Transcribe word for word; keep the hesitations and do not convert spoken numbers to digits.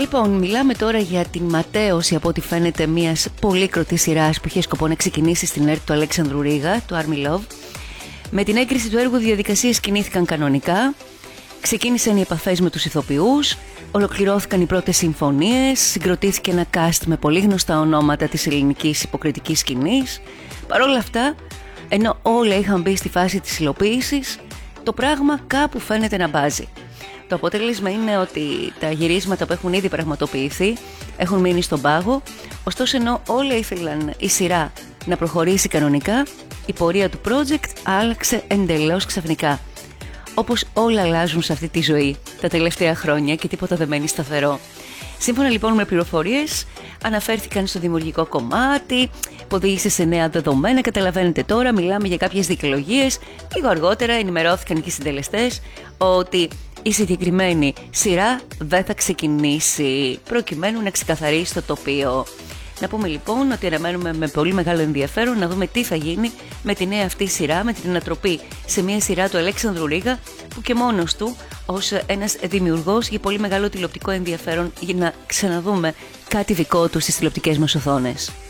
Λοιπόν, μιλάμε τώρα για την ματέωση, από ό,τι φαίνεται, μιας πολύκροτης σειράς που είχε σκοπό να ξεκινήσει στην ΕΡΤ του Αλέξανδρου Ρήγα, του Army Love. Με την έγκριση του έργου, διαδικασίες κινήθηκαν κανονικά, ξεκίνησαν οι επαφές με τους ηθοποιούς, ολοκληρώθηκαν οι πρώτες συμφωνίες, συγκροτήθηκε ένα cast με πολύ γνωστά ονόματα της ελληνικής υποκριτικής σκηνής. Παρ' όλα αυτά, ενώ όλα είχαν μπει στη φάση της υλοποίησης, το πράγμα κάπου φαίνεται να μπάζει. Το αποτέλεσμα είναι ότι τα γυρίσματα που έχουν ήδη πραγματοποιηθεί έχουν μείνει στον πάγο, ωστόσο ενώ όλοι ήθελαν η σειρά να προχωρήσει κανονικά, η πορεία του project άλλαξε εντελώς ξαφνικά. Όπως όλα αλλάζουν σε αυτή τη ζωή τα τελευταία χρόνια και τίποτα δεν μένει σταθερό. Σύμφωνα λοιπόν με πληροφορίες, αναφέρθηκαν στο δημιουργικό κομμάτι, που οδήγησε σε νέα δεδομένα. Καταλαβαίνετε τώρα, μιλάμε για κάποιες δικαιολογίες. Λίγο αργότερα ενημερώθηκαν και οι συντελεστές ότι η συγκεκριμένη σειρά δεν θα ξεκινήσει, προκειμένου να ξεκαθαρίσει το τοπίο. Να πούμε λοιπόν ότι αναμένουμε με πολύ μεγάλο ενδιαφέρον να δούμε τι θα γίνει με τη νέα αυτή σειρά, με την ανατροπή σε μια σειρά του Αλέξανδρου Ρήγα, που και μόνος του ως ένας δημιουργός έχει πολύ μεγάλο τηλεοπτικό ενδιαφέρον για να ξαναδούμε κάτι δικό του στις τηλεοπτικές μας οθόνες.